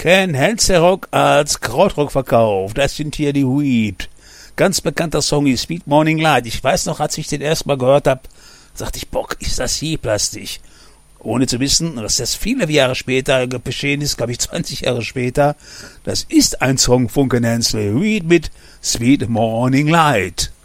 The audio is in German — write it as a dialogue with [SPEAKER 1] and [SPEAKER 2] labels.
[SPEAKER 1] Ken Henserock als Krautrock verkauft. Das sind hier die Weed. Ganz bekannter Song ist Sweet Morning Light. Ich weiß noch, als ich den erstmal gehört habe, sagte ich, Bock, ist das je plastisch? Ohne zu wissen, dass das viele Jahre später geschehen ist, glaube ich 20 Jahre später. Das ist ein Song von Ken Hensley. Weed mit Sweet Morning Light.